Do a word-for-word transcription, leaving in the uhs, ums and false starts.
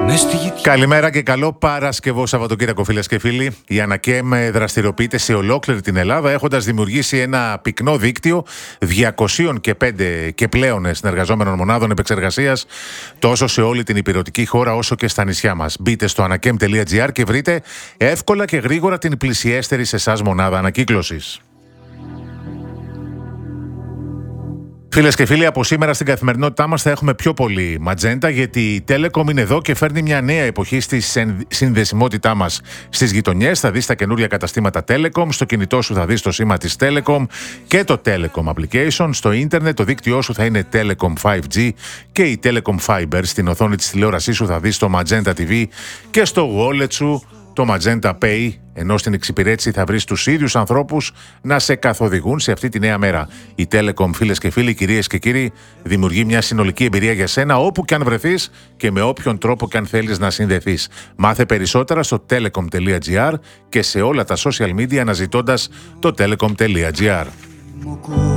Καλημέρα και καλό Παρασκευό Σαββατοκύριακο, φίλες και φίλοι. Η Ανακέμ δραστηριοποιείται σε ολόκληρη την Ελλάδα, έχοντας δημιουργήσει ένα πυκνό δίκτυο διακόσιες πέντε και πλέον συνεργαζόμενων μονάδων επεξεργασίας, τόσο σε όλη την ηπειρωτική χώρα όσο και στα νησιά μας. Μπείτε στο ανακέμ τελεία τζι άρ και βρείτε εύκολα και γρήγορα την πλησιέστερη σε εσάς μονάδα ανακύκλωσης. Φίλες και φίλοι, από σήμερα στην καθημερινότητά μας θα έχουμε πιο πολύ ματζέντα, γιατί η Telecom είναι εδώ και φέρνει μια νέα εποχή στη συνδεσιμότητά μας στις γειτονιές. Θα δεις τα καινούρια καταστήματα Telecom, στο κινητό σου θα δεις το σήμα της Telecom και το Telecom Application. Στο ίντερνετ το δίκτυό σου θα είναι Telecom φάιβ τζι και η Telecom Fiber. Στην οθόνη της τηλεόρασής σου θα δεις το Magenta τι βι και στο wallet σου το Magenta Pay, ενώ στην εξυπηρέτηση θα βρεις τους ίδιους ανθρώπους να σε καθοδηγούν σε αυτή τη νέα μέρα. Η Telecom, φίλες και φίλοι, κυρίες και κύριοι, δημιουργεί μια συνολική εμπειρία για σένα όπου και αν βρεθείς και με όποιον τρόπο και αν θέλεις να συνδεθείς. Μάθε περισσότερα στο telecom τελεία τζι άρ και σε όλα τα social media αναζητώντας το telecom τελεία τζι άρ.